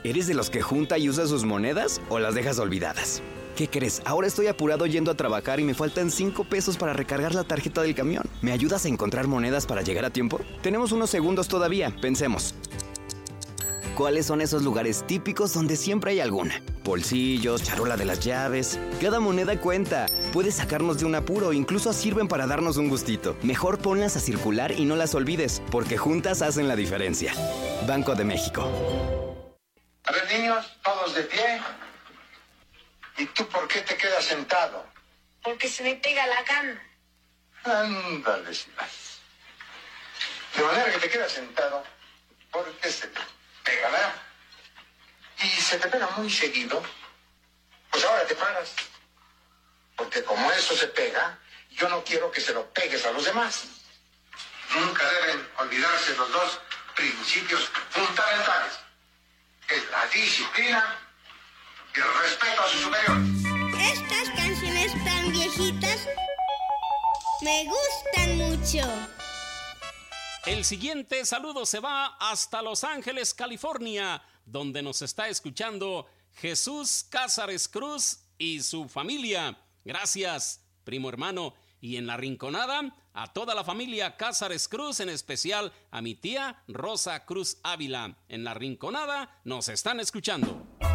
¿Eres de los que junta y usa sus monedas o las dejas olvidadas? ¿Qué crees? Ahora estoy apurado yendo a trabajar y me faltan 5 pesos para recargar la tarjeta del camión. ¿Me ayudas a encontrar monedas para llegar a tiempo? Tenemos unos segundos todavía, pensemos. ¿Cuáles son esos lugares típicos donde siempre hay alguna? Bolsillos, charola de las llaves. Cada moneda cuenta. Puede sacarnos de un apuro, incluso sirven para darnos un gustito. Mejor ponlas a circular y no las olvides, porque juntas hacen la diferencia. Banco de México. A ver, niños, todos de pie. ¿Y tú por qué te quedas sentado? Porque se me pega la cama. Ándale, si vas. De manera que te quedas sentado porque se te pega, ¿verdad? Y se te pega muy seguido. Pues ahora te paras. Porque como eso se pega, yo no quiero que se lo pegues a los demás. Nunca deben olvidarse los dos principios fundamentales. Es la disciplina y el respeto a sus superiores. Estas canciones tan viejitas me gustan mucho. El siguiente saludo se va hasta Los Ángeles, California, donde nos está escuchando Jesús Cázares Cruz y su familia. Gracias, primo hermano. Y en La Rinconada, a toda la familia Cázares Cruz, en especial a mi tía Rosa Cruz Ávila. En La Rinconada nos están escuchando.